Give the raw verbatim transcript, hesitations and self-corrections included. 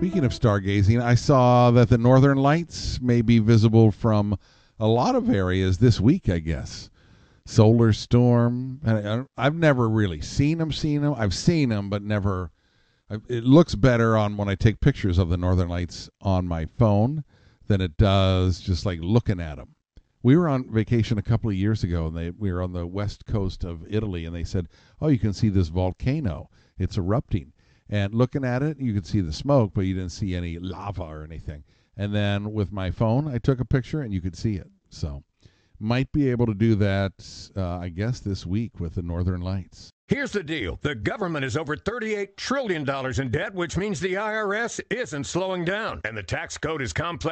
Speaking of stargazing, I saw that the northern lights may be visible from a lot of areas this week, I guess. Solar storm. and I- I've never really seen them, seen them. I've seen them, but never. I- It looks better on when I take pictures of the northern lights on my phone than it does just like looking at them. We were on vacation a couple of years ago, and they, we were on the west coast of Italy, and they said, "Oh, you can see this volcano. It's erupting." And looking at it, you could see the smoke, but you didn't see any lava or anything. And then with my phone, I took a picture, and you could see it. So might be able to do that, uh, I guess, this week with the Northern Lights. Here's the deal. The government is over thirty-eight trillion dollars in debt, which means the I R S isn't slowing down. And the tax code is complex.